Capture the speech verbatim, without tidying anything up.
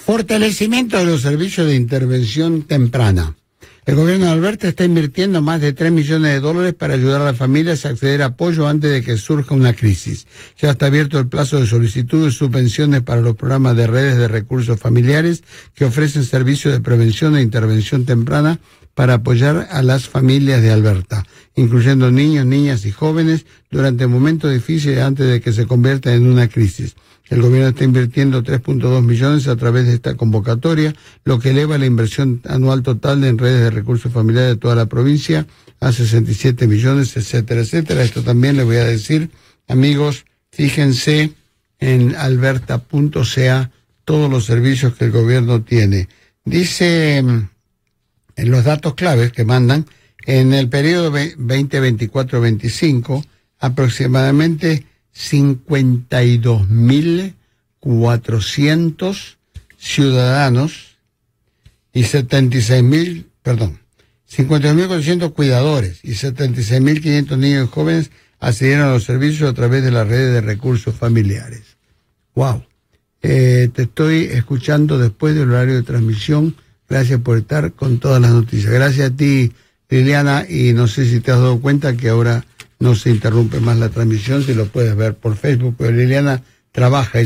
Fortalecimiento de los servicios de intervención temprana. El gobierno de Alberta está invirtiendo más de tres millones de dólares para ayudar a las familias a acceder a apoyo antes de que surja una crisis. Ya está abierto el plazo de solicitud de subvenciones para los programas de redes de recursos familiares que ofrecen servicios de prevención e intervención temprana para apoyar a las familias de Alberta, incluyendo niños, niñas y jóvenes durante momentos difíciles antes de que se convierta en una crisis. El gobierno está invirtiendo tres punto dos millones a través de esta convocatoria, lo que eleva la inversión anual total en redes de recursos familiares de toda la provincia a sesenta y siete millones, etcétera, etcétera. Esto también les voy a decir, amigos, fíjense en alberta punto c a todos los servicios que el gobierno tiene. Dice en los datos claves que mandan, en el periodo veinte veinticuatro veinticinco, aproximadamente cincuenta y dos mil cuatrocientos ciudadanos y setenta y seis mil, perdón, cincuenta y dos mil cuatrocientos cuidadores y setenta y seis mil quinientos niños y jóvenes accedieron a los servicios a través de las redes de recursos familiares. Wow. Eh, te estoy escuchando después del horario de transmisión. Gracias por estar con todas las noticias. Gracias a ti, Liliana, y no sé si te has dado cuenta que ahora no se interrumpe más la transmisión, si lo puedes ver por Facebook, pero Liliana trabaja.